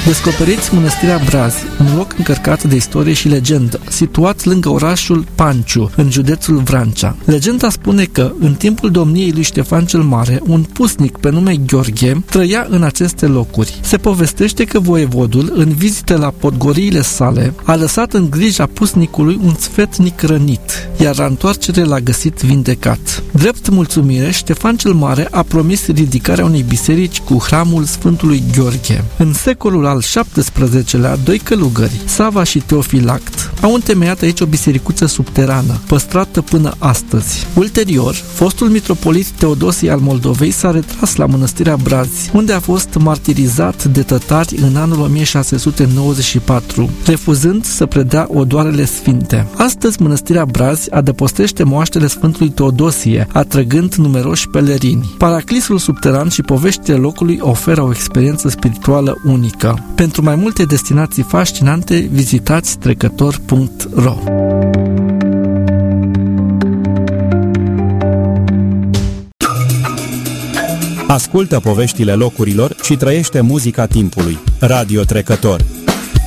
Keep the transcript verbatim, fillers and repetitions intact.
Descoperiți Mănăstirea Brazi, un loc încărcat de istorie și legendă, situat lângă orașul Panciu, în județul Vrancea. Legenda spune că, în timpul domniei lui Ștefan cel Mare, un pusnic pe nume Gheorghe trăia în aceste locuri. Se povestește că voievodul, în vizită la podgoriile sale, a lăsat în grija pusnicului un sfetnic rănit, iar la întoarcere l-a găsit vindecat. Drept mulțumire, Ștefan cel Mare a promis ridicarea unei biserici cu hramul Sfântului Gheorghe. În secolul al șaptesprezecelea, doi călugări, Sava și Teofilact, au întemeiat aici o bisericuță subterană, păstrată până astăzi. Ulterior, fostul mitropolit Teodosie al Moldovei s-a retras la Mănăstirea Brazi, unde a fost martirizat de tătari în anul o mie șase sute nouăzeci și patru, refuzând să predea odoarele sfinte. Astăzi, Mănăstirea Brazi adăpostește moaștele Sfântului Teodosie, atrăgând numeroși pelerini. Paraclisul subteran și poveștile locului oferă o experiență spirituală unică. Pentru mai multe destinații fascinante, vizitați trecător punct ro. Ascultă poveștile locurilor și trăiește muzica timpului. Radio Trecător.